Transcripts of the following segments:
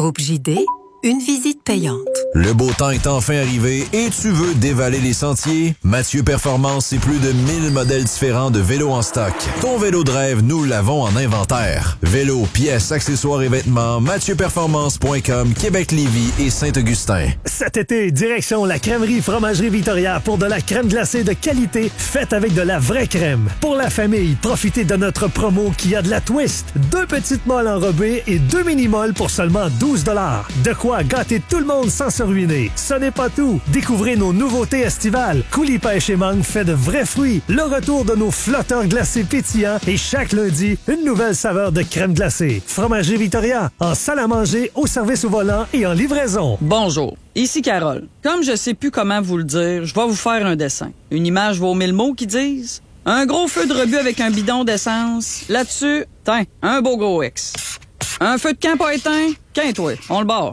Groupe JD, une visite payante. Le beau temps est enfin arrivé et tu veux dévaler les sentiers? Mathieu Performance, c'est plus de 1000 modèles différents de vélos en stock. Ton vélo de rêve, nous l'avons en inventaire. Vélos, pièces, accessoires et vêtements, mathieuperformance.com, Québec-Lévis et Saint-Augustin. Cet été, direction la crèmerie Fromagerie Victoria pour de la crème glacée de qualité faite avec de la vraie crème. Pour la famille, profitez de notre promo qui a de la twist. 2 petites molles enrobées et 2 mini-molles pour seulement 12 $. De quoi gâter tout le monde sans se ruiner. Ce n'est pas tout. Découvrez nos nouveautés estivales. Coulis Pêche et Mangue fait de vrais fruits. Le retour de nos flotteurs glacés pétillants et chaque lundi, une nouvelle saveur de crème glacée. Fromagerie Victoria, en salle à manger, au service au volant et en livraison. Bonjour, ici Carole. Comme je sais plus comment vous le dire, je vais vous faire un dessin. Une image vaut 1000 mots qui disent un gros feu de rebut avec un bidon d'essence. Là-dessus, tiens, un beau gros X. Un feu de camp pas éteint, toi, on le barre.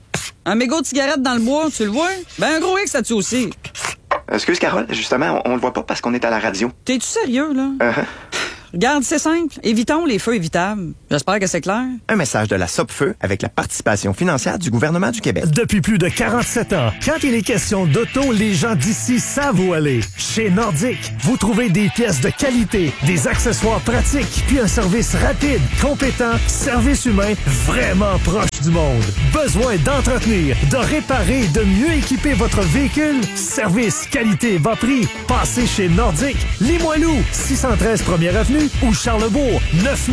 Un mégot de cigarette dans le bois, tu le vois? Ben un gros X là-dessus aussi. Excuse Carole, justement, on le voit pas parce qu'on est à la radio. T'es-tu sérieux, là? Regarde, c'est simple. Évitons les feux évitables. J'espère que c'est clair. Un message de la Sopfeu avec la participation financière du gouvernement du Québec. Depuis plus de 47 ans, quand il est question d'auto, les gens d'ici savent où aller. Chez Nordic, vous trouvez des pièces de qualité, des accessoires pratiques, puis un service rapide, compétent, service humain vraiment proche du monde. Besoin d'entretenir, de réparer, de mieux équiper votre véhicule? Service, qualité, bas prix. Passez chez Nordic. Limoilou, 613 1er Avenue ou Charlebourg,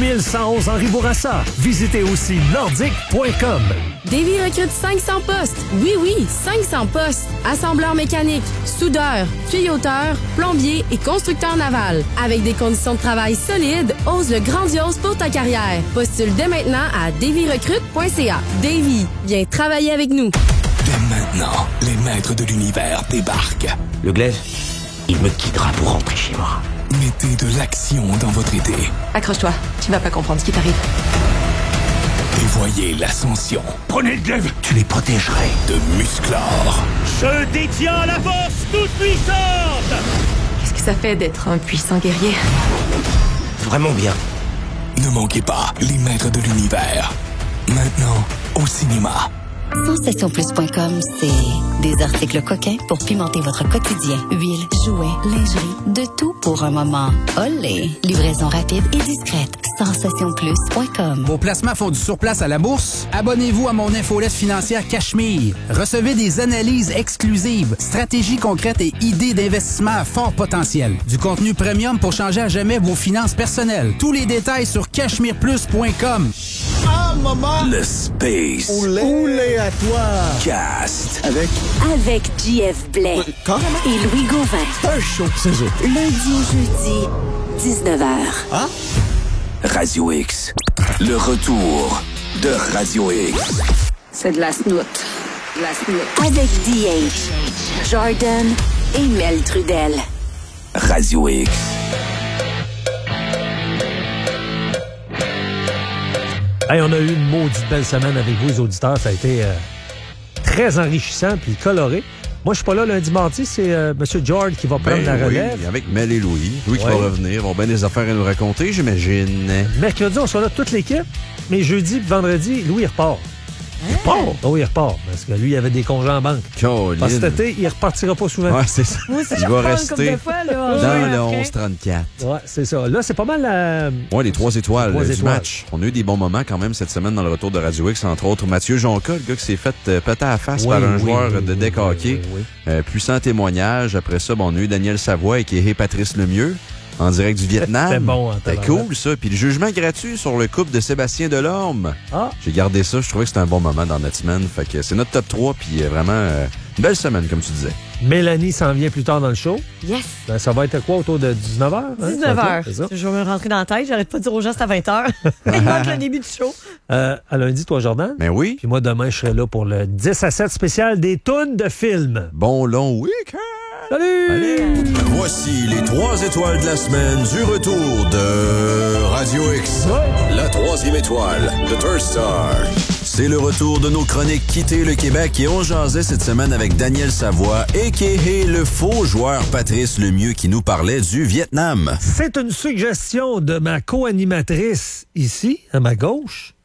9111 Henri Bourassa. Visitez aussi nordic.com. Davy recrute 500 postes. Oui, 500 postes. Assembleur mécanique, soudeur, tuyauteur, plombier et constructeur naval. Avec des conditions de travail solides, ose le grandiose pour ta carrière. Postule dès maintenant à davyrecrute.ca. Davy, viens travailler avec nous. Dès maintenant, les maîtres de l'univers débarquent. Le glaive, il me guidera pour rentrer chez moi. Mettez de l'action dans votre été. Accroche-toi, tu vas pas comprendre ce qui t'arrive. Et voyez l'ascension. Prenez le glaive, tu les protégerais. De Musclor. Je détiens la force toute puissante! Qu'est-ce que ça fait d'être un puissant guerrier? Vraiment bien. Ne manquez pas les maîtres de l'univers. Maintenant, au cinéma. Sensationplus.com, c'est des articles coquins pour pimenter votre quotidien. Huile, jouets, lingerie, de tout pour un moment. Olé! Livraison rapide et discrète. Sensationplus.com. Vos placements font du surplace à la bourse? Abonnez-vous à mon infolette financière Cachemire. Recevez des analyses exclusives, stratégies concrètes et idées d'investissement à fort potentiel. Du contenu premium pour changer à jamais vos finances personnelles. Tous les détails sur cachemireplus.com. Ah, maman! Le Space. Oulé à toi! Cast. Avec JF Blais et Louis Gauvin. C'est un show, c'est ça. Lundi au jeudi, 19h. Hein? Radio X. Le retour de Radio X. C'est de la snoot. Avec DH, Jordan et Mel Trudel. Radio X. Hey, on a eu une maudite belle semaine avec vous, les auditeurs. Ça a été très enrichissant puis coloré. Moi, je suis pas là lundi mardi, c'est M. George qui va prendre la relève. Oui, avec Mel et Louis. Louis qui va revenir, ils vont bien des affaires à nous raconter, j'imagine. Mercredi, on sera là toute l'équipe, mais jeudi et vendredi, Louis repart. Il repart? Oh, il repart, parce que lui, il avait des congés en banque. Caroline. Parce que cet été, il repartira pas souvent. Ouais, c'est ça. Moi aussi, il va rester fois, dans le 11-34. Ouais, c'est ça. Là, c'est pas mal Ouais, les 3 étoiles du étoiles. match. On a eu des bons moments quand même cette semaine dans le retour de Radio X, entre autres Mathieu Jonca, le gars qui s'est fait péter à la face par un joueur de deck hockey. Puissant témoignage. Après ça, on a eu Daniel Savoie qui est Patrice Lemieux. En direct du Vietnam. C'était bon. C'était cool, ça. Puis le jugement gratuit sur le couple de Sébastien Delorme. J'ai gardé ça. Je trouvais que c'était un bon moment dans notre semaine. Fait que c'est notre top 3. Puis vraiment, une belle semaine, comme tu disais. Mélanie s'en vient plus tard dans le show. Yes. Ben, ça va être quoi, autour de 19h? Hein? 19h. Je vais me rentrer dans la tête. J'arrête pas de dire aux gens c'est à 20h. Il manque le début du show. À lundi, toi, Jordan? Ben oui. Puis moi, demain, je serai là pour le 10 à 7 spécial des tunes de films. Bon long week-end! Salut! Allez. Voici les 3 étoiles de la semaine du retour de Radio X. Ouais. La 3e étoile de Third Star. C'est le retour de nos chroniques Quitter le Québec et on jasait cette semaine avec Daniel Savoie, a.k.a. le faux joueur Patrice Lemieux qui nous parlait du Vietnam. C'est une suggestion de ma co-animatrice ici, à ma gauche.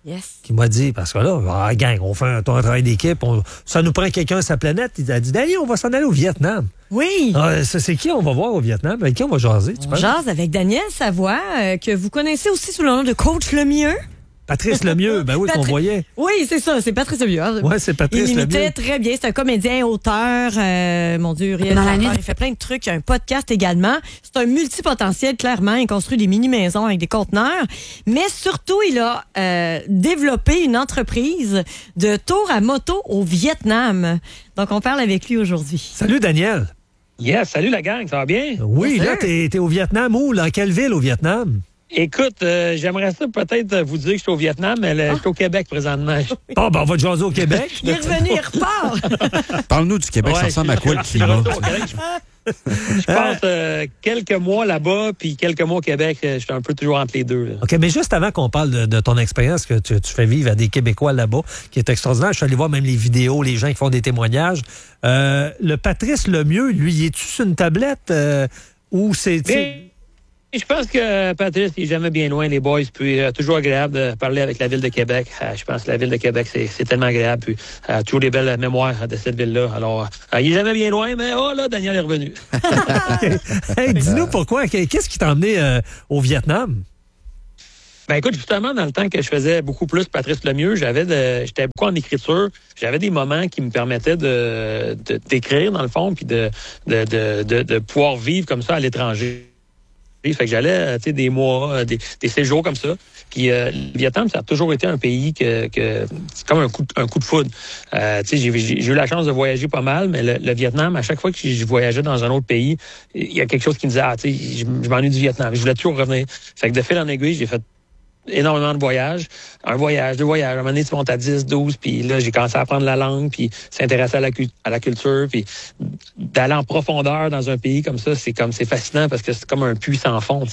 qui m'a dit, parce que là, gang, on fait un travail d'équipe, ça nous prend quelqu'un à sa planète. Il a dit, Daniel, on va s'en aller au Vietnam. Oui. C'est qui on va voir au Vietnam? Avec qui on va jaser? On jase avec Daniel Savoie, que vous connaissez aussi sous le nom de Coach Lemieux. Patrice Lemieux, ben oui, qu'on voyait. Oui, c'est ça, c'est Patrice Lemieux. Oui, c'est Patrice Lemieux. Il imitait très bien. C'est un comédien, auteur, mon Dieu, réalisateur. Il fait plein de trucs. Il y a un podcast également. C'est un multipotentiel, clairement. Il construit des mini-maisons avec des conteneurs. Mais surtout, il a développé une entreprise de tour à moto au Vietnam. Donc, on parle avec lui aujourd'hui. Salut, Daniel. Yes, salut la gang, ça va bien? Oui, là, t'es au Vietnam où? Dans quelle ville au Vietnam? Écoute, j'aimerais ça peut-être vous dire que je suis au Vietnam, mais je suis au Québec présentement. Ben on va te jaser au Québec. Il est revenu, il repart. Parle-nous du Québec, ça ressemble à quoi le climat? Je passe quelques mois là-bas, puis quelques mois au Québec. Je suis un peu toujours entre les deux. Là. OK, mais juste avant qu'on parle de ton expérience que tu fais vivre à des Québécois là-bas, qui est extraordinaire, je suis allé voir même les vidéos, les gens qui font des témoignages. Le Patrice Lemieux, lui, est-tu sur une tablette ou c'est... Je pense que Patrice il est jamais bien loin, les boys. Puis toujours agréable de parler avec la Ville de Québec. Je pense que la Ville de Québec, c'est tellement agréable. Puis toujours des belles mémoires de cette ville-là. Alors, il est jamais bien loin, mais là, Daniel est revenu. Hey, dis-nous pourquoi. Qu'est-ce qui t'a emmené au Vietnam? Ben écoute, justement, dans le temps que je faisais beaucoup plus Patrice Lemieux, j'étais beaucoup en écriture. J'avais des moments qui me permettaient d'écrire, dans le fond, puis de pouvoir vivre comme ça à l'étranger. Fait que j'allais, des mois, des séjours comme ça. Puis le Vietnam, ça a toujours été un pays que c'est comme un coup de foudre. J'ai eu la chance de voyager pas mal, mais le Vietnam, à chaque fois que je voyageais dans un autre pays, il y a quelque chose qui me disait, je m'ennuie du Vietnam. Je voulais toujours revenir. Fait que de fil en aiguille, j'ai fait énormément de voyages. Un voyage, 2 voyages. À un moment donné, tu montes à 10, 12, puis là, j'ai commencé à apprendre la langue, puis s'intéresser à la culture, puis d'aller en profondeur dans un pays comme ça, c'est fascinant parce que c'est comme un puits sans fond. En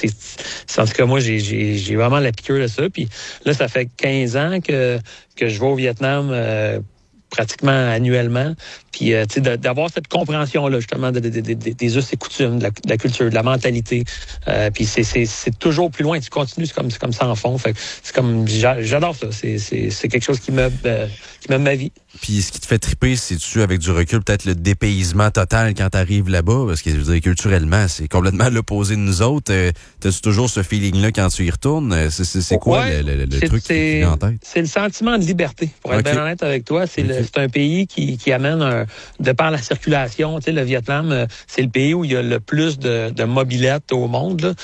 tout cas, moi, j'ai vraiment la piqûre de ça. Puis là, ça fait 15 ans que je vais au Vietnam pratiquement annuellement. Puis, d'avoir cette compréhension-là, justement, des us et coutumes, de la culture, de la mentalité. Puis, c'est toujours plus loin. Tu continues, c'est comme ça en fond. Fait c'est comme, j'adore ça. C'est quelque chose qui meuble ma vie. Puis, ce qui te fait triper, c'est-tu, avec du recul, peut-être le dépaysement total quand t'arrives là-bas? Parce que, je veux dire, culturellement, c'est complètement l'opposé de nous autres. T'as-tu toujours ce feeling-là quand tu y retournes? C'est quoi le truc qui te vient en tête? C'est le sentiment de liberté. Pour être bien honnête avec toi, c'est un pays qui amène de par la circulation. Tu sais, le Vietnam, c'est le pays où il y a le plus de mobylettes au monde.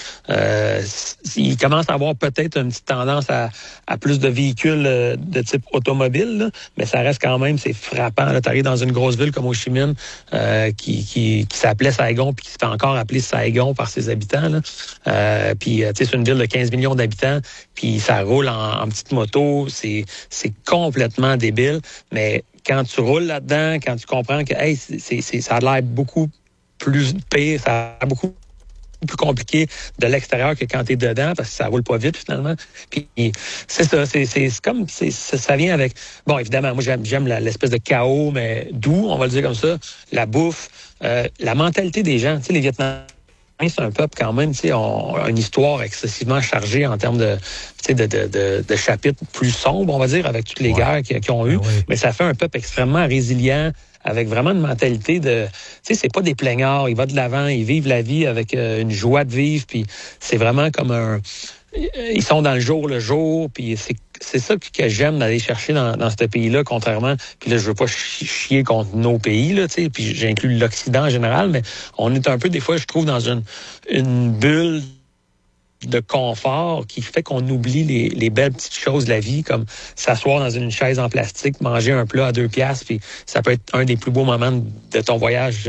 Il commence à avoir peut-être une petite tendance à plus de véhicules de type automobile, là, mais ça reste quand même, c'est frappant. Tu arrives dans une grosse ville comme Ho Chi Minh qui s'appelait Saigon puis qui se fait encore appeler Saigon par ses habitants. Puis, tu sais, c'est une ville de 15 millions d'habitants puis ça roule en petite moto. C'est complètement débile, mais quand tu roules là-dedans, quand tu comprends que ça a l'air beaucoup plus pire, ça a l'air beaucoup plus compliqué de l'extérieur que quand tu es dedans, parce que ça roule pas vite finalement. Puis c'est ça, c'est comme ça vient avec. Bon, évidemment, moi j'aime l'espèce de chaos, mais doux, on va le dire comme ça. La bouffe, la mentalité des gens. Tu sais, les Vietnamiens, c'est un peuple quand même, tu sais, ont une histoire excessivement chargée en termes de chapitres plus sombres, on va dire, avec toutes les guerres qu'ils ont eues. Mais ça fait un peuple extrêmement résilient, avec vraiment une mentalité de... Tu sais, c'est pas des plaignards, ils vont de l'avant, ils vivent la vie avec une joie de vivre, puis c'est vraiment comme un... Ils sont dans le jour, puis c'est ça que j'aime d'aller chercher dans ce pays-là, contrairement... Puis là, je veux pas chier contre nos pays, là, tu sais, puis j'inclus l'Occident en général, mais on est un peu, des fois, je trouve, dans une bulle de confort qui fait qu'on oublie les belles petites choses de la vie, comme s'asseoir dans une chaise en plastique, manger un plat à 2 piastres, puis ça peut être un des plus beaux moments de ton voyage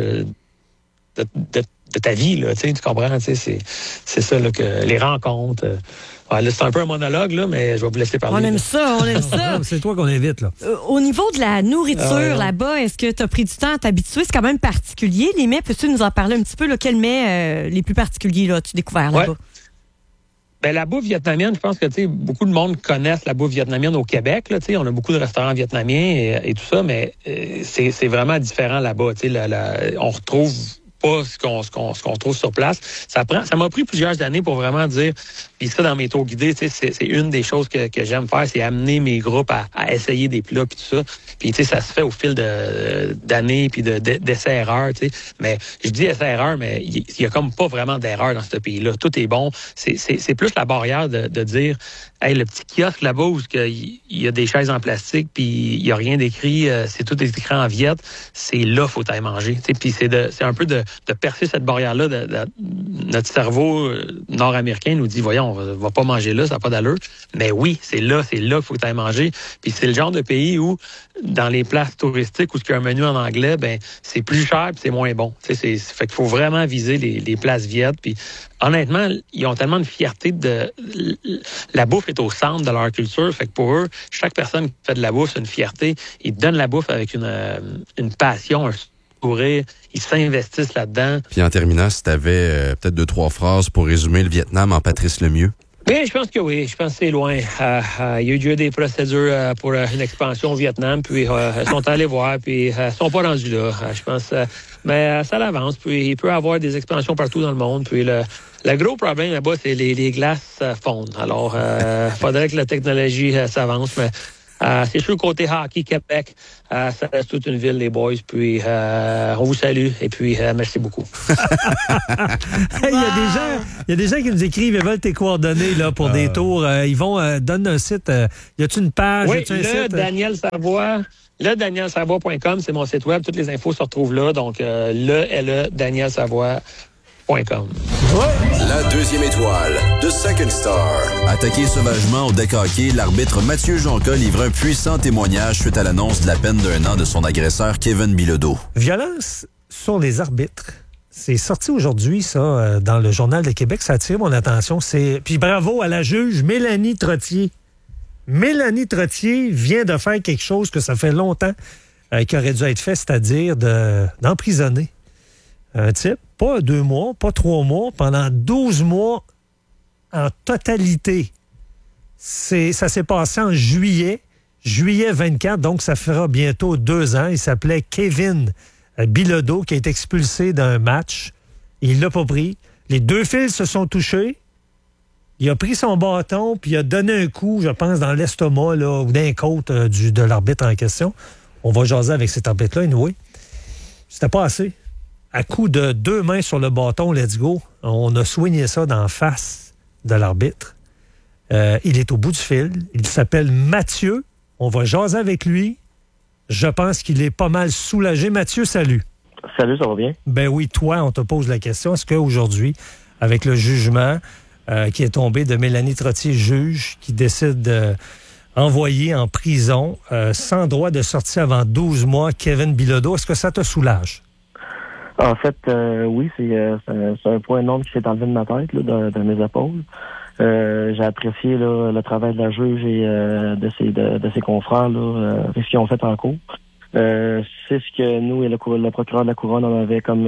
de ta vie, là, tu comprends? C'est ça, là, que les rencontres... là, c'est un peu un monologue, là, mais je vais vous laisser parler. On aime ça. C'est toi qu'on invite, là. Au niveau de la nourriture, là-bas, est-ce que tu as pris du temps à t'habituer? C'est quand même particulier. Les mets, peux-tu nous en parler un petit peu? Là, quels mets les plus particuliers là, as-tu découvert là-bas? Ben, la bouffe vietnamienne, je pense que beaucoup de monde connaissent la bouffe vietnamienne au Québec. Là, on a beaucoup de restaurants vietnamiens et tout ça, mais c'est vraiment différent là-bas. On retrouve pas ce qu'on trouve sur place. Ça m'a pris plusieurs années pour vraiment dire Puis ça, dans mes tours guidés, c'est une des choses que j'aime faire, c'est amener mes groupes à essayer des plats puis tout ça. Puis ça se fait au fil d'années puis d'essais-erreurs, tu sais. Mais je dis essais-erreurs, mais il y a comme pas vraiment d'erreur dans ce pays-là. Tout est bon. C'est plus la barrière de dire, hey, le petit kiosque là-bas où il y a des chaises en plastique puis il y a rien d'écrit, c'est tout écrit en viette, c'est là faut aller manger. Puis c'est un peu de percer cette barrière-là. Notre cerveau nord-américain nous dit, voyons, on va pas manger là, ça n'a pas d'allure. Mais oui, c'est là qu'il faut aller manger. Puis c'est le genre de pays où, dans les places touristiques où il y a un menu en anglais, ben c'est plus cher puis c'est moins bon. Fait qu'il faut vraiment viser les places viettes. Puis honnêtement, ils ont tellement de fierté la bouffe est au centre de leur culture. Fait que pour eux, chaque personne qui fait de la bouffe, c'est une fierté. Ils donnent la bouffe avec une passion, un sourire. Ils s'investissent là-dedans. Puis en terminant, si tu avais peut-être 2-3 phrases pour résumer le Vietnam en Patrice Lemieux. Oui, je pense que oui. Je pense que c'est loin. Il y a eu déjà des procédures pour une expansion au Vietnam, puis ils sont allés voir, puis ils sont pas rendus là. Je pense, mais ça l'avance. Puis il peut y avoir des expansions partout dans le monde. Puis le gros problème là-bas, c'est les glaces fondent. Alors, faudrait que la technologie s'avance, mais c'est sûr, côté hockey Québec, ça reste toute une ville, les boys. Puis, on vous salue et puis merci beaucoup. Il y a des gens qui nous écrivent et veulent tes coordonnées là, pour des tours. Ils vont donner un site. Y a-tu une page? Oui, Daniel Savoie. danielsavoie.com, c'est mon site web. Toutes les infos se retrouvent là. Donc, danielsavoie.com. La deuxième étoile, The Second Star. Attaqué sauvagement au deck hockey, l'arbitre Mathieu Jonca livre un puissant témoignage suite à l'annonce de la peine d'1 an de son agresseur Kevin Bilodeau. Violence sur les arbitres. C'est sorti aujourd'hui, ça, dans le Journal de Québec. Ça attire mon attention. Puis bravo à la juge Mélanie Trottier. Mélanie Trottier vient de faire quelque chose que ça fait longtemps qui aurait dû être fait, c'est-à-dire d'emprisonner un type, pas 2 mois, pas 3 mois, pendant 12 mois en totalité. Ça s'est passé en juillet 24, donc ça fera bientôt 2 ans. Il s'appelait Kevin Bilodeau, qui a été expulsé d'un match. Il l'a pas pris. Les 2 fils se sont touchés. Il a pris son bâton, puis il a donné un coup, je pense, dans l'estomac là, ou dans les côtes de l'arbitre en question. On va jaser avec cet arbitre-là, anyway. C'était pas assez. À coup de 2 mains sur le bâton, let's go, on a soigné ça d'en face de l'arbitre. Il est au bout du fil. Il s'appelle Mathieu. On va jaser avec lui. Je pense qu'il est pas mal soulagé. Mathieu, salut. Salut, ça va bien? Ben oui, toi, on te pose la question. Est-ce qu'aujourd'hui, avec le jugement qui est tombé de Mélanie Trottier, juge, qui décide d'envoyer en prison sans droit de sortie avant 12 mois Kevin Bilodeau, est-ce que ça te soulage? En fait, oui, c'est un point énorme qui s'est enlevé de ma tête, là, de mes épaules. J'ai apprécié là, le travail de la juge et de ses confrères, là, ce qu'ils ont fait en cours. C'est ce que nous et le procureur de la Couronne en avait comme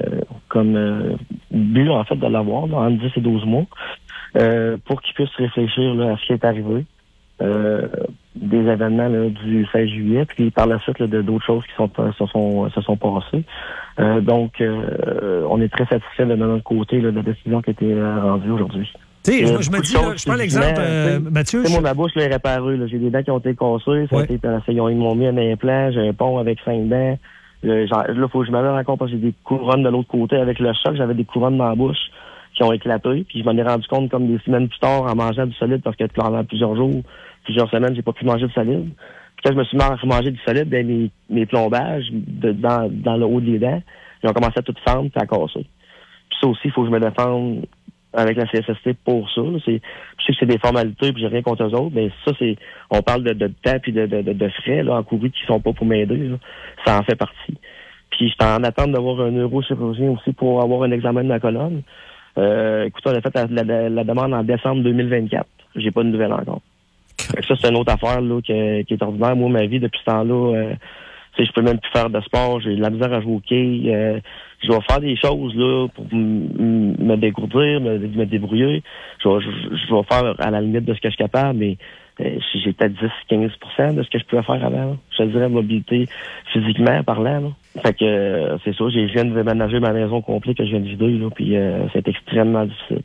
but, en fait, de l'avoir, là, entre 10 et 12 mois, pour qu'ils puissent réfléchir là, à ce qui est arrivé. Des événements là, du 16 juillet, puis par la suite là, d'autres choses qui se sont passées. Donc, on est très satisfait de notre côté là, de la décision qui a été rendue aujourd'hui. Tu sais, je me dis, là, je prends l'exemple, Mathieu. Ma bouche là, est réparée. Là. J'ai des dents qui ont été cassées. Ils m'ont mis un implant. J'ai un pont avec 5 dents. Là, il faut que je m'amène encore parce que j'ai des couronnes de l'autre côté. Avec le choc, j'avais des couronnes dans la bouche qui ont éclaté. Puis je m'en ai rendu compte comme des semaines plus tard en mangeant du solide parce que pendant plusieurs jours, plusieurs semaines, j'ai pas pu manger de solide. Puis quand je me suis mis à manger du solide, ben, mes plombages dans le haut des dents, ils ont commencé à tout fendre et à casser. Puis ça aussi, il faut que je me défende avec la CSST pour ça. Je sais que c'est des formalités puis j'ai rien contre eux autres, mais ça, on parle de temps puis de frais là, encourus qui sont pas pour m'aider. Là. Ça en fait partie. Puis j'étais en attente d'avoir un neurochirurgien aussi pour avoir un examen de ma colonne. Écoutez, on a fait la demande en décembre 2024. J'ai pas de nouvelles encore. Ça, c'est une autre affaire là, qui est ordinaire. Moi, ma vie, depuis ce temps-là, je peux même plus faire de sport. J'ai de la misère à jouer au quai. Je vais faire des choses là pour me dégourdir, me débrouiller. Je vais faire à la limite de ce que je suis capable, mais j'ai peut-être 10-15% de ce que je pouvais faire avant. Là. Je te dirais mobilité physiquement parlant. Là. Fait que c'est ça, je viens de déménager ma maison complète que je viens de vider, là, puis c'est extrêmement difficile.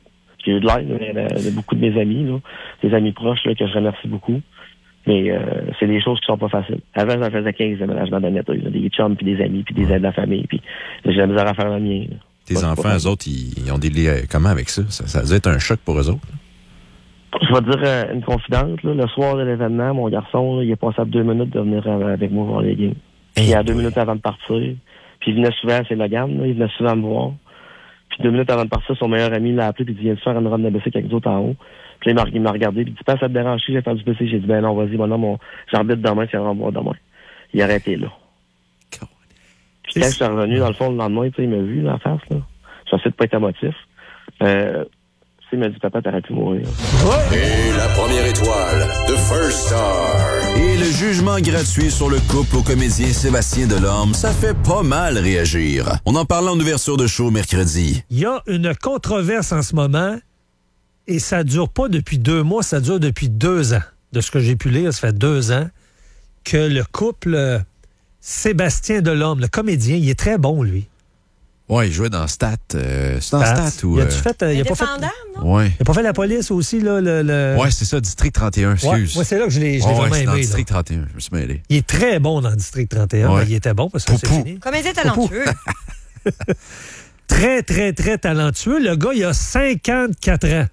j'ai eu de l'aide de beaucoup de mes amis, là, des amis proches là, que je remercie beaucoup. Mais c'est des choses qui sont pas faciles. Avant, j'en faisais 15 déménagements d'année, des chums, puis des amis, puis des aides de la famille, puis j'ai la misère à faire le mien. Là. Tes enfants, eux autres, ils ont des liens comment avec ça? Ça doit être un choc pour eux autres. Je vais te dire une confidence. Là, le soir de l'événement, mon garçon, là, il est passé à 2 minutes de venir avec moi voir les games. Puis à 2 minutes avant de partir. Puis il venait souvent, c'est Logan, là, il venait souvent me voir. Puis 2 minutes avant de partir, son meilleur ami l'a appelé, puis il vient de faire une run de bicycle avec nous autres en haut. Puis là, il m'a regardé, puis il dit, pas ça te dérange, j'ai fait du bicycle. J'ai dit, ben non, vas-y, mon j'arbitre demain, c'est un voir demain. Il a arrêté là. Puis quand je suis revenu, dans le fond, le lendemain, il m'a vu, dans la face, là. J'essaie de pas être émotif. Il m'a dit, papa, t'aurais pu mourir. Et la première étoile, The First Star. Et le jugement gratuit sur le couple au comédien Sébastien Delorme, ça fait pas mal réagir. On en parle en ouverture de show mercredi. Il y a une controverse en ce moment, et ça dure pas depuis 2 mois, ça dure depuis 2 ans. De ce que j'ai pu lire, ça fait 2 ans que le couple Sébastien Delorme, le comédien, il est très bon, lui. Oui, il jouait dans Stat. C'est dans Stat ou... Il a-tu fait... il a pas fait... non? Ouais. Il a pas fait la police aussi, là? Oui, c'est ça, District 31, excuse. Ouais, c'est là que je l'ai vraiment aimé. Dans District 31, je me suis mêlé. Il est très bon dans District 31. Ouais. Il était bon parce que c'est fini. Comédien talentueux. Très, très, très talentueux. Le gars, il a 54 ans.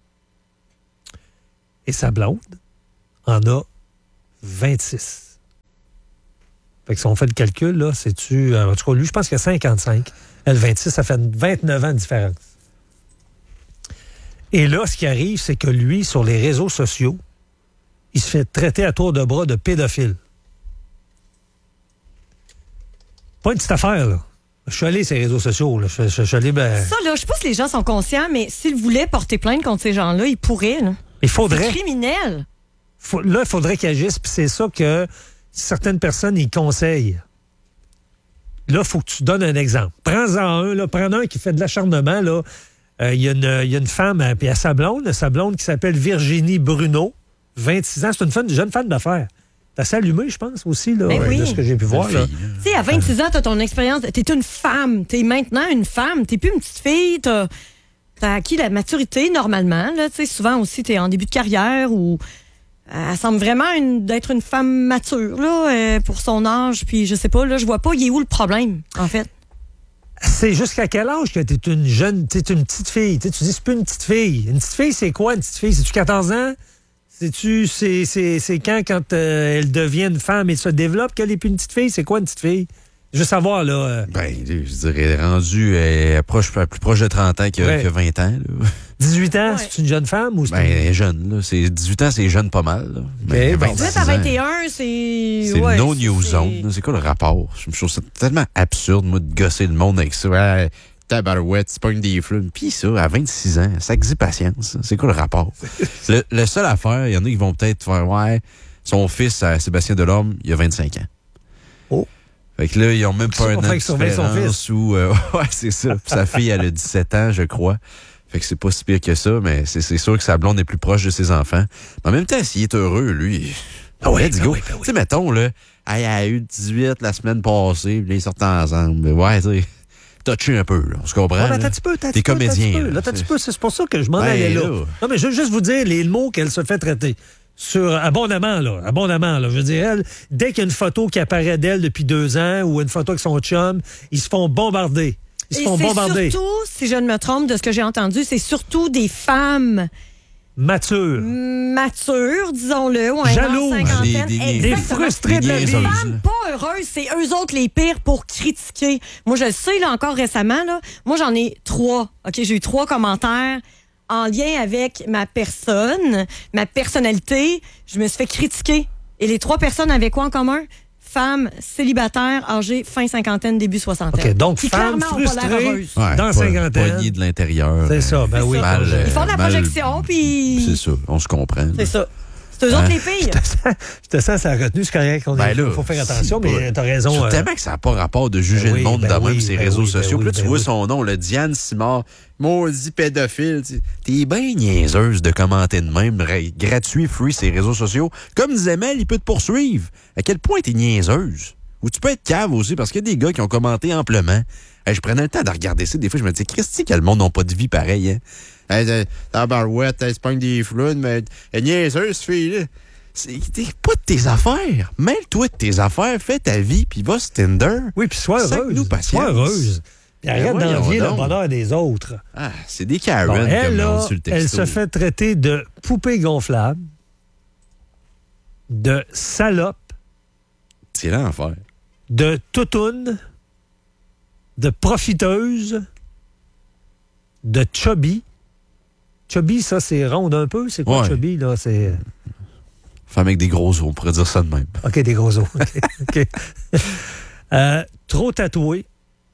Et sa blonde en a 26. Fait que si on fait le calcul, là, c'est-tu... En tout cas, lui, je pense qu'il a 55. Elle, 26, ça fait 29 ans de différence. Et là, ce qui arrive, c'est que lui, sur les réseaux sociaux, il se fait traiter à tour de bras de pédophile. Pas une petite affaire, là. Je suis allé sur les réseaux sociaux, là. Je suis allé... Ça, là, je sais pas si les gens sont conscients, mais s'ils voulaient porter plainte contre ces gens-là, ils pourraient, là. Il faudrait... C'est criminel. Là, il faudrait qu'ils agissent, puis c'est ça que certaines personnes, ils conseillent. Là, il faut que tu donnes un exemple. Prends-en un, là. Prends un qui fait de l'acharnement, là. Il y a une femme, puis à sa blonde qui s'appelle Virginie Bruno, 26 ans. C'est une jeune femme d'affaires. T'as assez allumé, je pense, aussi, là, oui. de ce que j'ai pu voir. Tu sais, à 26 ans, t'as ton expérience. T'es une femme. T'es maintenant une femme. T'es plus une petite fille. T'as acquis la maturité, normalement. Là, souvent aussi, t'es en début de carrière ou... Elle semble vraiment d'être une femme mature, là, pour son âge. Puis, je sais pas, là, je vois pas, il est où le problème, en fait? C'est jusqu'à quel âge que t'es une jeune, t'es une petite fille? Tu dis, c'est plus une petite fille. Une petite fille, c'est quoi, une petite fille? C'est-tu 14 ans? C'est quand elle devient une femme et se développe qu'elle est plus une petite fille? C'est quoi une petite fille? Je veux savoir, là... je dirais, rendue plus proche de 30 ans que 20 ans. Là. 18 ans, c'est une jeune femme ou c'est elle est jeune, là. 18 ans, c'est jeune pas mal. Là. Mais 18 à 21, c'est... C'est no new zone. C'est quoi le rapport? Je trouve ça tellement absurde, moi, de gosser le monde avec ça. Ouais, tabarouette, c'est pas une des flumes. Puis ça, à 26 ans, ça exige patience. C'est quoi le rapport? Le seul affaire, il y en a qui vont peut-être faire, son fils, Sébastien Delorme, il a 25 ans. Oh! Fait que là, ils ont même pas un an de différence où... ouais, c'est ça. Puis sa fille, elle a 17 ans, je crois. Fait que c'est pas si pire que ça, mais c'est sûr que sa blonde est plus proche de ses enfants. Mais en même temps, s'il est heureux, lui... let's go. Tu sais, mettons, là, elle a eu 18 la semaine passée, puis ils sortent ensemble. Ouais, tu sais, touché un peu, là. On se comprend. T'es comédien. C'est pour ça que je m'en allais là. Non, mais je veux juste vous dire les mots qu'elle se fait traiter. Abondamment, là. Je veux dire, elle, dès qu'il y a une photo qui apparaît d'elle depuis 2 ans ou une photo avec son chum, ils se font bombarder. Surtout, si je ne me trompe de ce que j'ai entendu, c'est surtout des femmes matures, disons-le. Jalouses. Des frustrées de la vie. Des femmes pas heureuses, c'est eux autres les pires pour critiquer. Moi, je le sais, là, encore récemment, là, moi, j'en ai 3. OK, j'ai eu 3 commentaires en lien avec ma personne, ma personnalité. Je me suis fait critiquer. Et les 3 personnes avaient quoi en commun? Femmes célibataires, âgées fin cinquantaine, début soixantaine. OK, donc femmes frustrées dans cinquantaine. Poignées de l'intérieur. C'est ça, ben oui. Ils font de la projection, puis... C'est ça, on se comprend. C'est ça. C'est eux autres les filles. Je te sens, ça a retenu, c'est correct. Il faut faire attention, mais t'as raison. C'est tellement que ça n'a pas rapport de juger le monde de même sur ces réseaux sociaux. Puis là, tu vois son nom, le Diane Simard, maudit pédophile. T'es bien niaiseuse de commenter de même, gratuit, free, ces réseaux sociaux. Comme disait Mel, il peut te poursuivre. À quel point t'es niaiseuse? Ou tu peux être cave aussi, parce qu'il y a des gars qui ont commenté amplement. Hey, je prenais le temps de regarder ça. Des fois, je me disais, Christy, que le monde n'a pas de vie pareil, hein? Hey, tabarouette, elle se pogne des floudes, mais elle niaiseuse, ce fille-là. C'est pas de tes affaires. Mêle-toi de tes affaires, fais ta vie, puis va sur Tinder. Oui, puis sois heureuse. Sois heureuse. Puis arrête d'envier le bonheur des autres. Ah, c'est des Karen, bon, elle, comme là, sur le texto. Elle se fait traiter de poupée gonflable, de salope. C'est l'enfer. De toutoune, de profiteuse, de chubby. Chubby, ça, c'est ronde un peu. C'est quoi, chubby, là? C'est... Femme avec des gros os, on pourrait dire ça de même. OK, des gros os. OK. Trop tatoué.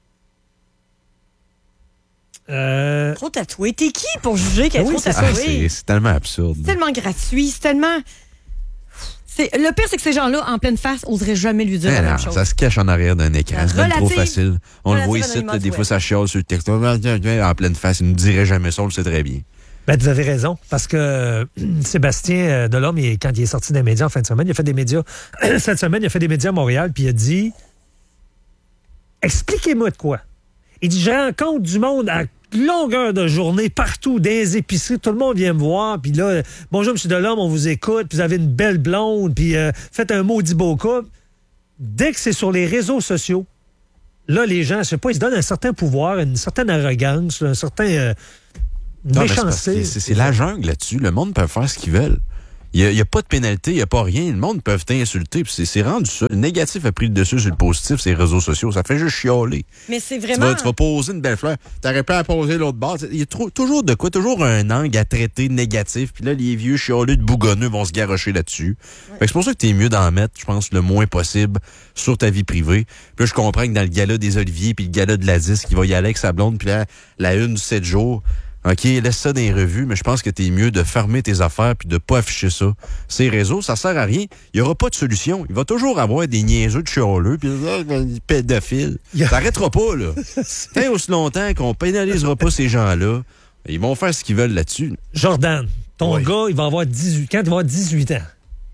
Trop tatoué. T'es qui pour juger qu'elle est trop tatouée? C'est tellement absurde. C'est tellement gratuit. C'est tellement... Le pire, c'est que ces gens-là, en pleine face, oseraient jamais lui dire la même chose. Ça se cache en arrière d'un écran. C'est même trop facile. On le voit ici, des fois, ça chiale sur le texte. En pleine face, il ne nous dirait jamais ça, on le sait très bien. Ben, vous avez raison, parce que Sébastien Delorme, quand il est sorti des médias en fin de semaine, il a fait des médias. Cette semaine, il a fait des médias à Montréal, puis il a dit « Expliquez-moi de quoi. » Il dit « Je rencontre du monde à longueur de journée, partout, dans les épiceries, tout le monde vient me voir, puis là, bonjour, M. Delorme, on vous écoute, puis vous avez une belle blonde, puis faites un maudit beau couple. » Dès que c'est sur les réseaux sociaux, là, les gens, je sais pas, ils se donnent un certain pouvoir, une certaine arrogance, un certain... méchanceté. C'est la jungle là-dessus. Le monde peut faire ce qu'ils veulent. Il n'y a pas de pénalité, il n'y a pas rien. Le monde peut t'insulter. C'est rendu ça. Le négatif a pris le dessus sur le positif, c'est les réseaux sociaux. Ça fait juste chialer. Mais c'est vraiment... Tu vas poser une belle fleur. T'aurais pas à poser l'autre bord. Il y a toujours de quoi, toujours un angle à traiter négatif. Puis là, les vieux chialeux de bougonneux vont se garrocher là-dessus. Ouais. Fait que c'est pour ça que t'es mieux d'en mettre, je pense, le moins possible sur ta vie privée. Puis là, je comprends que dans le gala des Oliviers puis le gala de la disque, il va y aller avec sa blonde. Puis là, la une du 7 jours... OK, laisse ça dans les revues, mais je pense que t'es mieux de fermer tes affaires puis de pas afficher ça. Ces réseaux, ça sert à rien. Il y aura pas de solution. Il va toujours avoir des niaiseux de chialeux puis des pédophiles. T'arrêteras pas, là. Tant aussi longtemps qu'on pénalisera pas ces gens-là, ils vont faire ce qu'ils veulent là-dessus. Jordan, ton gars, il va avoir 18... Quand il va avoir 18 ans,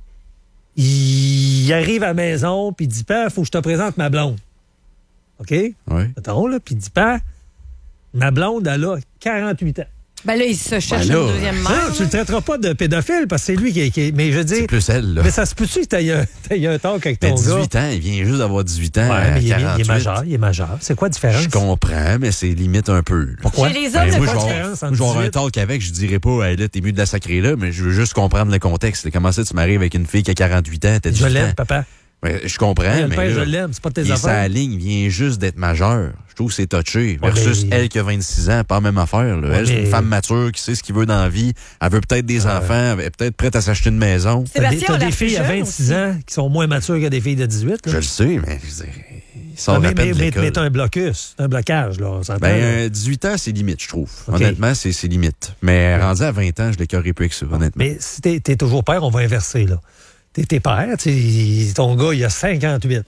il arrive à la maison puis il dit « Père, faut que je te présente ma blonde. » OK? Oui. Attends, là, puis il dit « Père, ma blonde, elle a 48 ans. » Ben là, il se cherche une deuxième mère. Tu le traiteras pas de pédophile parce que c'est lui qui mais je veux dire... C'est plus elle, là. Mais ça se peut-tu que t'aies un talk avec ton 18 gars? ans, il vient juste d'avoir 18 ans. Ouais, mais il est majeur. C'est quoi la différence? Je comprends, mais c'est limite un peu. Pourquoi? Chez les hommes, moi, je vais avoir un talk avec, je dirais pas, hey, là, t'es mieux de la sacrer là, mais je veux juste comprendre le contexte. Comment ça, tu m'arrives avec une fille qui a 48 ans, t'as 18 ans? Je l'aime, papa. Ouais, je comprends, mais père, là, je l'aime, c'est pas tes affaires. Sa ligne vient juste d'être majeure. Je trouve que c'est touché. Versus elle qui a 26 ans, pas la même affaire. Là. Elle, c'est une femme mature qui sait ce qu'il veut dans la vie. Elle veut peut-être des enfants. Elle est peut-être prête à s'acheter une maison. T'as des filles à 26 ans qui sont moins matures que des filles de 18. Là. Je le sais, mais je veux dire, ils sortent à peine de l'école. Mais t'as un blocus, un blocage. Là, 18 ans, c'est limite, je trouve. Okay. Honnêtement, c'est limite. Mais rendu à 20 ans, je l'écœurerais plus que ça, honnêtement. Mais si t'es toujours père, on va inverser. Là. T'es père, ton gars, il a 58.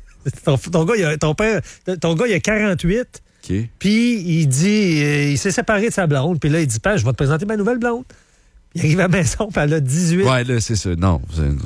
Ton gars, il a 48. Okay. Puis, il dit, il s'est séparé de sa blonde. Puis là, il dit, Père, je vais te présenter ma nouvelle blonde. Il arrive à la maison, puis elle a 18. Ouais, là, c'est ça. Non,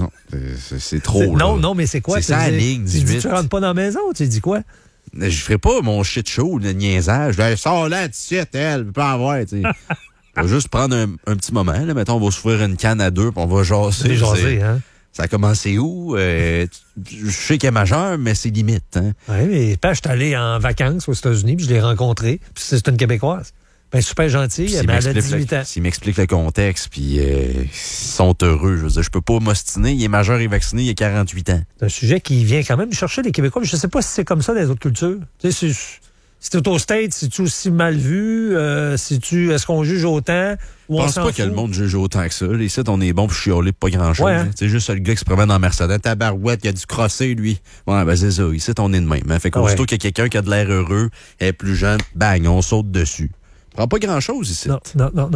c'est trop. Non, mais c'est quoi? C'est ça la ligne, 18. Tu dis, tu rentres pas dans la maison, tu dis quoi? Je ferai pas mon shit show, le niaisage. Sors là, 17, elle, peut pas avoir, tu sais. On va juste prendre un petit moment, là. Mettons, on va s'ouvrir une canne à deux, puis on va jaser. Hein? Ça a commencé où? Je sais qu'elle est majeure, mais c'est limite. Hein? Oui, mais je suis allé en vacances aux États-Unis, puis je l'ai rencontrée. Puis c'est une Québécoise. Ben, super gentille, mais elle a 18 ans. S'il m'explique le contexte, puis ils sont heureux. Je veux dire, je peux pas m'ostiner. Il est majeur et vacciné, il a 48 ans. C'est un sujet qui vient quand même chercher les Québécois. Mais je sais pas si c'est comme ça dans les autres cultures. Tu sais, si t'es aux States, c'est-tu aussi mal vu? Est-ce qu'on juge autant? Je pense pas que le monde juge autant que ça. Ici, on est bon pour chialer pas grand-chose. Ouais, hein? C'est juste le gars qui se promène dans Mercedes. Tabarouette, il a dû crosser, lui. Ouais, ben c'est ça. Ici, on est de même. Hein? Fait qu'aussitôt qu'il y a quelqu'un qui a de l'air heureux, elle est plus jeune, bang, on saute dessus. Prends pas grand-chose ici. Non.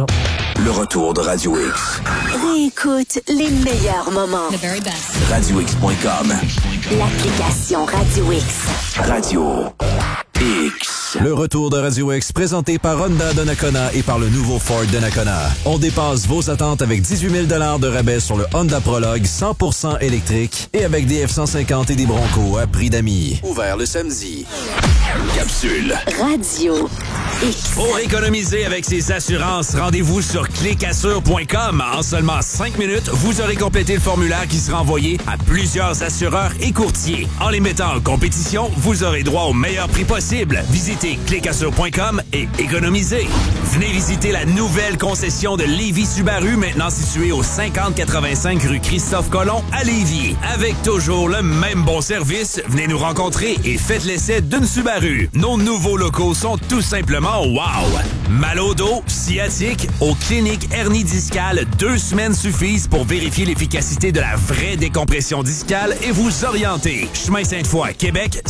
Le retour de Radio X. Réécoute les meilleurs moments. The very best. RadioX.com. L'application Radio X. Radio X. X. Le retour de Radio X présenté par Honda Donnacona et par le nouveau Ford Donnacona. On dépasse vos attentes avec 18 000 $ de rabais sur le Honda Prologue 100% électrique et avec des F-150 et des Bronco à prix d'amis. Ouvert le samedi. Capsule. Radio X. Pour économiser avec ses assurances, rendez-vous sur clicassure.com. En seulement 5 minutes, vous aurez complété le formulaire qui sera envoyé à plusieurs assureurs et courtiers. En les mettant en compétition, vous aurez droit au meilleur prix possible. Visitez clicassure.com et économisez. Venez visiter la nouvelle concession de Lévis Subaru, maintenant située au 5085 rue Christophe Colomb à Lévis. Avec toujours le même bon service, venez nous rencontrer et faites l'essai d'une Subaru. Nos nouveaux locaux sont tout simplement wow! Mal au dos, sciatique, aux cliniques hernie discale, 2 semaines suffisent pour vérifier l'efficacité de la vraie décompression discale et vous orienter. Chemin Sainte-Foy, Québec,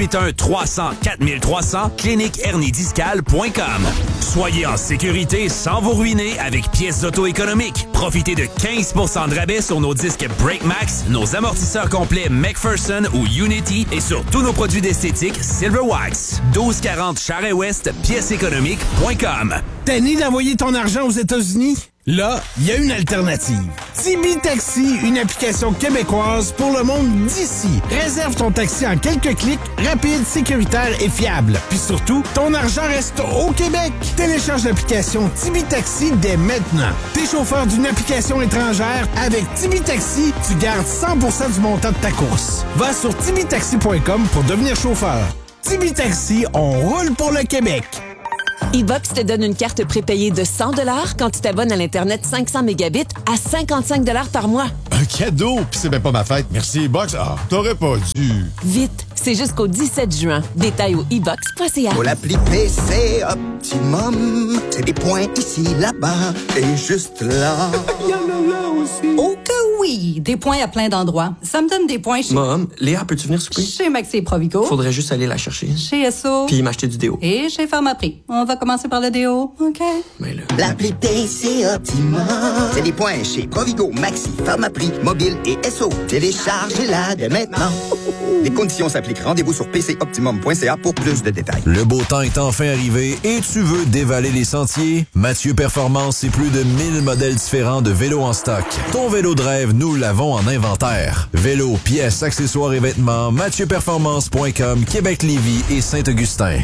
581-300-4300, cliniquehernidiscale.com. Soyez en sécurité sans vous ruiner avec pièces d'auto économiques. Profitez de 15% de rabais sur nos disques BrakeMax, nos amortisseurs complets McPherson ou Unity et sur tous nos produits d'esthétique Silverwax. 1240 Charest-Ouest, pièceséconomique.com. Tanné d'envoyer ton argent aux États-Unis? Là, il y a une alternative. Tibi Taxi, une application québécoise pour le monde d'ici. Réserve ton taxi en quelques clics, rapide, sécuritaire et fiable. Puis surtout, ton argent reste au Québec. Télécharge l'application Tibi Taxi dès maintenant. T'es chauffeur d'une application étrangère, avec Tibi Taxi, tu gardes 100% du montant de ta course. Va sur tibitaxi.com pour devenir chauffeur. Tibi Taxi, on roule pour le Québec. E-Box te donne une carte prépayée de 100 $ quand tu t'abonnes à l'Internet 500 mégabits à 55 $ par mois. Un cadeau? Puis c'est même pas ma fête. Merci, E-Box. Ah, t'aurais pas dû. Vite, c'est jusqu'au 17 juin. Détail au e-box.ca. Pour l'appli PC Optimum, c'est des points ici, là-bas et juste là. Il y en a là aussi. Oh que oui! Des points à plein d'endroits. Ça me donne des points chez... Mom, Léa, peux-tu venir souper? Chez Maxi et Provigo. Faudrait juste aller la chercher. Chez Esso. Puis m'acheter du déo. Et chez Pharmaprix. On va commencer par le déo, OK? Mais là... L'appli PC Optimum, c'est des points chez Provigo, Maxi, Pharmaprix, Mobile et Esso. Téléchargez-la dès maintenant. Les conditions s'appliquent. Rendez-vous sur pcoptimum.ca pour plus de détails. Le beau temps est enfin arrivé et tu veux dévaler les sentiers? Mathieu Performance, c'est plus de 1000 modèles différents de vélos en stock. Ton vélo de rêve, nous l'avons en inventaire. Vélos, pièces, accessoires et vêtements, MathieuPerformance.com, Québec-Lévis et Saint-Augustin.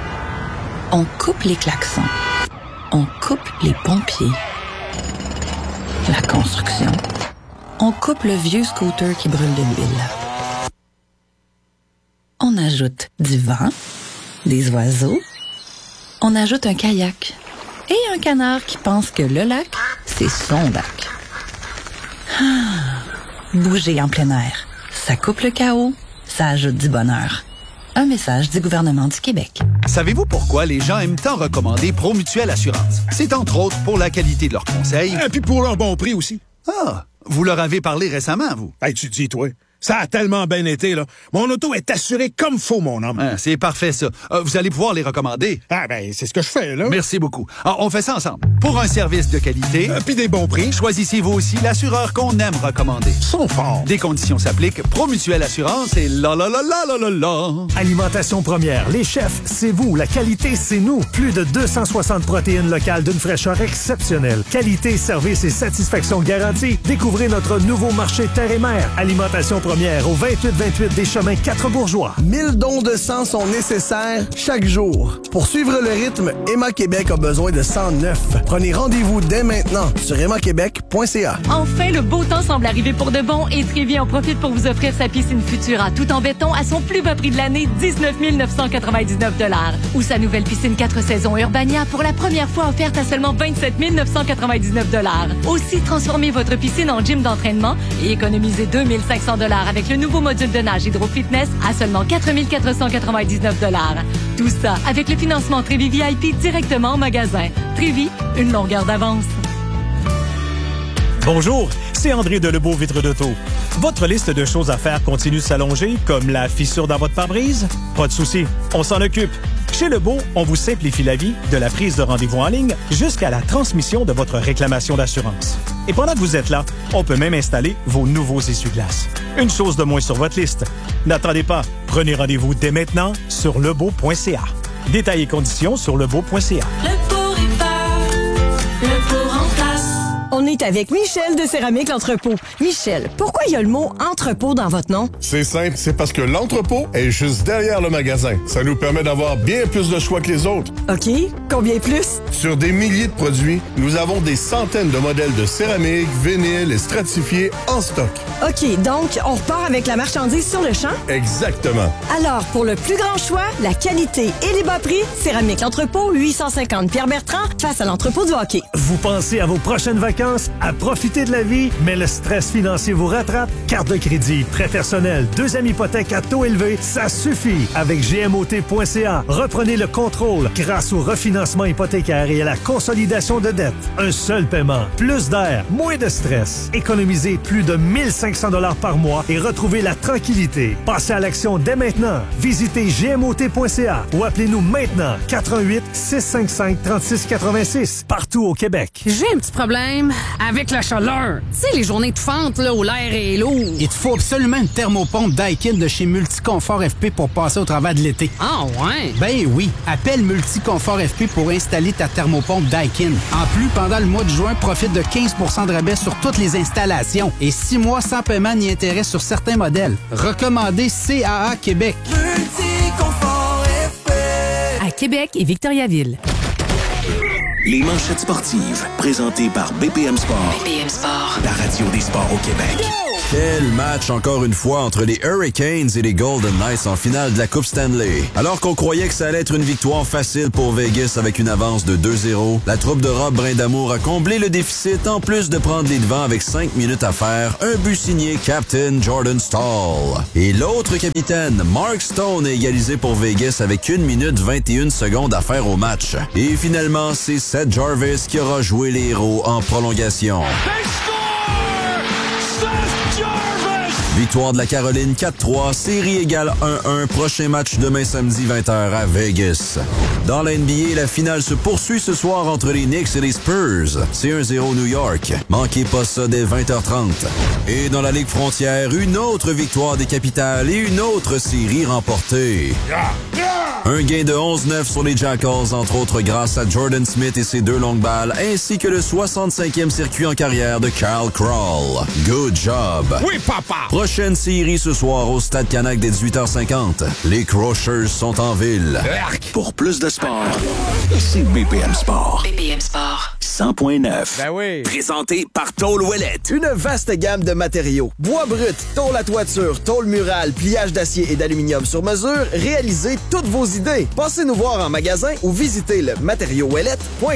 On coupe les klaxons. On coupe les pompiers. La construction. On coupe le vieux scooter qui brûle de l'huile. On ajoute du vent, des oiseaux. On ajoute un kayak et un canard qui pense que le lac, c'est son lac. Bouger en plein air. Ça coupe le chaos, ça ajoute du bonheur. Un message du gouvernement du Québec. Savez-vous pourquoi les gens aiment tant recommander Promutuelle Assurance? C'est entre autres pour la qualité de leurs conseils. Et puis pour leur bon prix aussi. Ah, vous leur avez parlé récemment, vous? Hey, tu dis, toi. Ça a tellement bien été, là. Mon auto est assurée comme faut, mon homme. Ah, c'est parfait, ça. Vous allez pouvoir les recommander. Ah, ben, c'est ce que je fais, là. Merci beaucoup. Alors, on fait ça ensemble. Pour un service de qualité... puis des bons prix. Choisissez vous aussi l'assureur qu'on aime recommander. Sont forts. Des conditions s'appliquent. Promutuelle Assurance et la la la la la la la. Alimentation première. Les chefs, c'est vous. La qualité, c'est nous. Plus de 260 protéines locales d'une fraîcheur exceptionnelle. Qualité, service et satisfaction garantie. Découvrez notre nouveau marché terre et mer. Alimentation première au 2828 des Chemins 4 Bourgeois. 1000 dons de sang sont nécessaires chaque jour. Pour suivre le rythme, Emma Québec a besoin de sang neuf. Prenez rendez-vous dès maintenant sur emmaquebec.ca. Enfin, le beau temps semble arriver pour de bon et Trévi en profite pour vous offrir sa piscine Futura tout en béton à son plus bas prix de l'année, 19 999 $. Ou sa nouvelle piscine 4 saisons Urbania pour la première fois offerte à seulement 27 999 $. Aussi, transformez votre piscine en gym d'entraînement et économisez 2 500 $ avec le nouveau module de nage Hydro Fitness à seulement 4 499 $. Tout ça avec le financement Trévi VIP directement au magasin. Trévi, une longueur d'avance. Bonjour, c'est André de Lebeau Vitre d'Auto. Votre liste de choses à faire continue de s'allonger, comme la fissure dans votre pare-brise? Pas de souci, on s'en occupe. Chez Lebeau, on vous simplifie la vie, de la prise de rendez-vous en ligne jusqu'à la transmission de votre réclamation d'assurance. Et pendant que vous êtes là, on peut même installer vos nouveaux essuie-glaces. Une chose de moins sur votre liste. N'attendez pas, prenez rendez-vous dès maintenant sur lebeau.ca. Détails et conditions sur lebeau.ca. Le Beau répare, le Beau remplace. On est avec Michel de Céramique L'Entrepôt. Michel, pourquoi il y a le mot entrepôt dans votre nom? C'est simple, c'est parce que l'entrepôt est juste derrière le magasin. Ça nous permet d'avoir bien plus de choix que les autres. OK. Combien plus? Sur des milliers de produits, nous avons des centaines de modèles de céramique, vinyle et stratifiés en stock. OK, donc on repart avec la marchandise sur le champ? Exactement. Alors, pour le plus grand choix, la qualité et les bas prix, Céramique L'Entrepôt, 850 Pierre-Bertrand, face à l'entrepôt du hockey. Vous pensez à vos prochaines vacances, à profiter de la vie, mais le stress financier vous rattrape? Carte de crédit, prêt personnel, deuxième hypothèque à taux élevé, ça suffit. Avec GMOT.ca, reprenez le contrôle grâce au refinancement hypothécaire et à la consolidation de dettes. Un seul paiement, plus d'air, moins de stress. Économisez plus de 1500 $ par mois et retrouvez la tranquillité. Passez à l'action dès maintenant. Visitez GMOT.ca ou appelez-nous maintenant 88 655 3686 partout au Québec. J'ai un petit problème avec la chaleur. Tu sais, les journées étouffantes là, où l'air est lourd. Il te faut absolument une thermopompe Daikin de chez Multiconfort FP pour passer au travers de l'été. Ah ouais? Ben oui, appelle Multiconfort FP pour installer ta thermopompe Daikin. En plus, pendant le mois de juin, profite de 15 % de rabais sur toutes les installations et 6 mois sans paiement ni intérêt sur certains modèles. Recommandé CAA Québec. Multiconfort FP. À Québec et Victoriaville. Les manchettes sportives, présentées par BPM Sport. BPM Sport. La radio des sports au Québec. Quel match encore une fois entre les Hurricanes et les Golden Knights en finale de la Coupe Stanley. Alors qu'on croyait que ça allait être une victoire facile pour Vegas avec une avance de 2-0, la troupe de Rob Brindamour a comblé le déficit en plus de prendre les devants avec 5 minutes à faire, un but signé Captain Jordan Staal. Et l'autre capitaine, Mark Stone, a égalisé pour Vegas avec 1 minute 21 secondes à faire au match. Et finalement, c'est Seth Jarvis qui aura joué les héros en prolongation. Victoire de la Caroline 4-3, série égale 1-1, prochain match demain samedi 20h à Vegas. Dans la NBA, la finale se poursuit ce soir entre les Knicks et les Spurs. C'est 1-0 New York. Manquez pas ça dès 20h30. Et dans la Ligue frontière, une autre victoire des Capitals et une autre série remportée. Un gain de 11-9 sur les Jackals, entre autres grâce à Jordan Smith et ses 2 longues balles, ainsi que le 65e circuit en carrière de Kyle Crawl. Good job! Oui, papa! Prochaine série ce soir au Stade Canac dès 18h50. Les Crushers sont en ville. Pour plus de sport, c'est BPM Sport. BPM Sport. 100.9. Ben oui. Présenté par Tôle Ouellette. Une vaste gamme de matériaux. Bois brut, tôle à toiture, tôle murale, pliage d'acier et d'aluminium sur mesure. Réalisez toutes vos idées. Passez nous voir en magasin ou visitez le matériauxouellette.com.